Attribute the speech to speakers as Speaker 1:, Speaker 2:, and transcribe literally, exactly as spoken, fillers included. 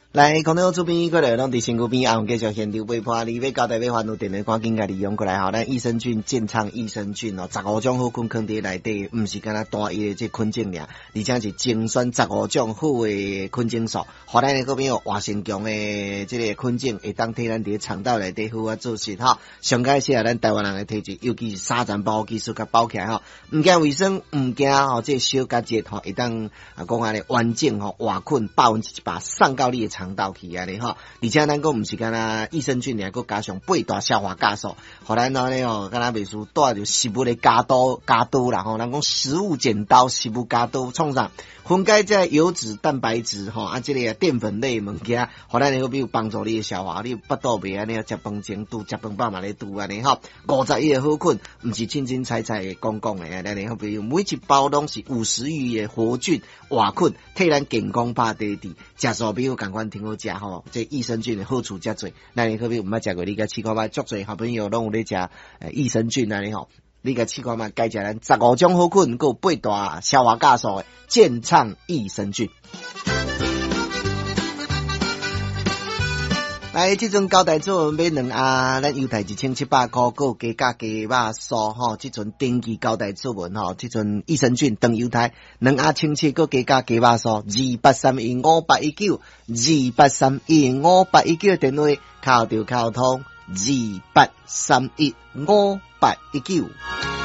Speaker 1: 来，空中主编过来，拢伫身躯边，啊，继续现场陪伴你。要交代要烦恼电话，赶紧甲利用过来吼。咱益生菌健畅益生菌哦，十五种好菌放伫内底，毋是干那单一的这菌种尔，而且是精选十五种好的菌种素，互咱的个边有活性强的这个菌种，会当替咱伫肠道内底好啊做事吼。上解适合咱台湾人的体质，尤其是三层保护技术甲包起来吼，毋惊卫生，毋惊吼这小甲节吼，会当啊讲安尼完整吼活菌百分之一百送到你的肠道去安尼吼，而且咱讲毋是干那益生菌尔，佮加上八大消化酵素，互咱安尼吼，干那袂输带着食物的加刀加刀啦吼，咱讲食物剪刀，食物加刀创啥？分解这油脂、蛋白质吼，啊，这个淀粉类物件，互咱能够比如帮助你的消化，你腹肚袂安尼食饭前拄，食饭饱嘛咧拄安尼吼，五十亿的好菌，毋是清清彩彩讲讲的安尼，比如每一包拢是五十亿的活菌活菌，替咱健康打底底，食素比如共款挺好食吼，这益生菌的好处遮侪，咱你可比毋捌食过，你甲试看觅，足侪好朋友拢有咧食诶益生菌安尼吼。你甲试看觅，该食咱十五种好菌，佮八大消化酵素的健畅益生菌。来，即阵交代做买两盒，咱犹太一千七百块，佮加价鸡肉酥吼。即阵登记交代做文吼，即阵益生菌当犹太两盒清切，佮加价鸡肉酥，二八三一五八一九，二八三一五八一九电话，靠着靠通，二八三一五八一九。